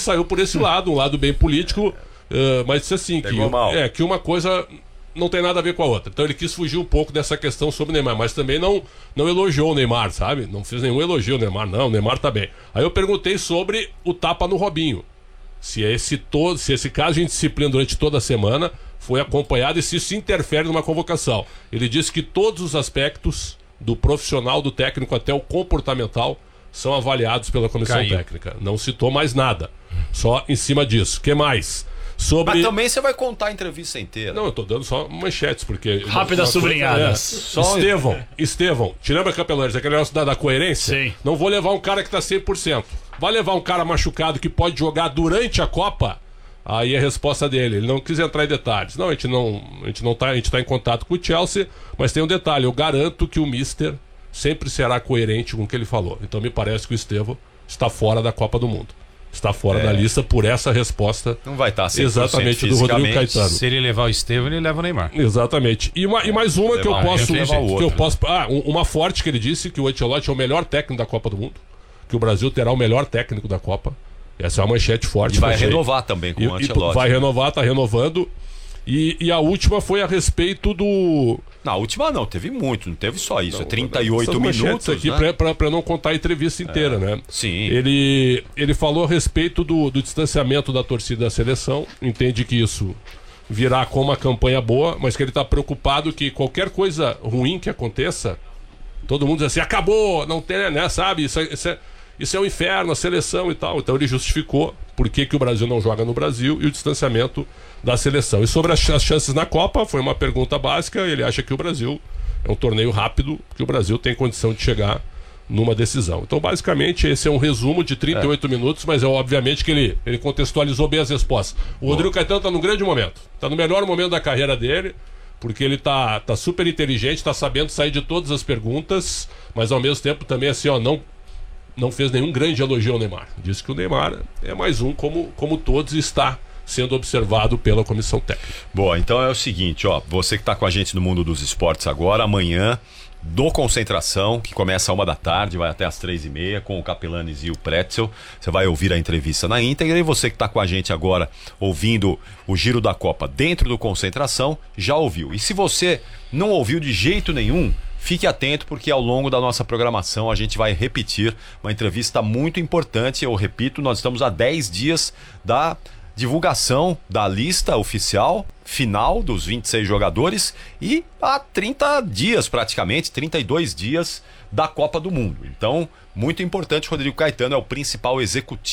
saiu por esse lado, um lado bem político, mas disse assim, que uma coisa não tem nada a ver com a outra. Então ele quis fugir um pouco dessa questão sobre o Neymar, mas também não elogiou o Neymar, sabe? Não fez nenhum elogio ao Neymar, não, o Neymar tá bem. Aí eu perguntei sobre o tapa no Robinho. Se esse caso de indisciplina durante toda a semana foi acompanhado e se isso interfere numa convocação. Ele disse que todos os aspectos do profissional, do técnico até o comportamental são avaliados pela comissão técnica. Não citou mais nada. Só em cima disso. O que mais? Mas também você vai contar a entrevista inteira. Não, eu tô dando só manchetes, porque... Rápidas sublinhadas. Estevão, tirando a Capelares, aquele negócio da coerência, sim. Não vou levar um cara que tá 100%. Vai levar um cara machucado que pode jogar durante a Copa? Aí a resposta dele, ele não quis entrar em detalhes. Não, a gente tá em contato com o Chelsea, mas tem um detalhe, eu garanto que o Mister sempre será coerente com o que ele falou. Então me parece que o Estevão está fora da Copa do Mundo. Está fora da lista por essa resposta. Não vai estar 100% exatamente do Rodrigo Caetano. Se ele levar o Estevão, ele leva o Neymar. Exatamente. E mais uma que eu posso. Uma forte que ele disse que o Ancelotti é o melhor técnico da Copa do Mundo. Que o Brasil terá o melhor técnico da Copa. Essa é uma manchete forte. E vai renovar também com o Ancelotti. Vai renovar, tá renovando. E a última foi a respeito do... Na última não, teve muito, não teve só isso. 38 minutos aqui, né? pra não contar a entrevista inteira, né? Sim. Ele falou a respeito do distanciamento da torcida da seleção. Entende que isso virá com uma campanha boa, mas que ele tá preocupado que qualquer coisa ruim que aconteça, todo mundo diz assim, acabou, não tem, né, sabe? Isso é um inferno, a seleção e tal. Então ele justificou por que o Brasil não joga no Brasil e o distanciamento da seleção. E sobre as chances na Copa, foi uma pergunta básica. Ele acha que o Brasil é um torneio rápido, que o Brasil tem condição de chegar numa decisão. Então, basicamente, esse é um resumo de 38 minutos, mas obviamente que ele contextualizou bem as respostas. O Rodrigo Caetano está num grande momento. Está no melhor momento da carreira dele, porque ele tá super inteligente, está sabendo sair de todas as perguntas, mas ao mesmo tempo também assim, não fez nenhum grande elogio ao Neymar. Disse que o Neymar é mais um, como todos, está sendo observado pela comissão técnica. Boa, então é o seguinte, você que está com a gente no Mundo dos Esportes agora, amanhã, do Concentração, que começa às 13h, vai até às 15h30, com o Capelanes e o Pretzel. Você vai ouvir a entrevista na íntegra, e você que está com a gente agora, ouvindo o Giro da Copa dentro do Concentração, já ouviu. E se você não ouviu de jeito nenhum, fique atento, porque ao longo da nossa programação a gente vai repetir uma entrevista muito importante. Eu repito, nós estamos há 10 dias da divulgação da lista oficial final dos 26 jogadores e há 30 dias praticamente, 32 dias da Copa do Mundo. Então, muito importante, Rodrigo Caetano é o principal executivo